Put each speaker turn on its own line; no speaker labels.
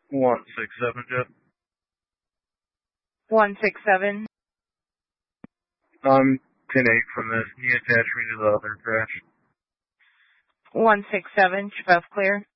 167, Jeff.
167.
I'm 10-8 from this. Can you attach me to the other crash?
167, both clear.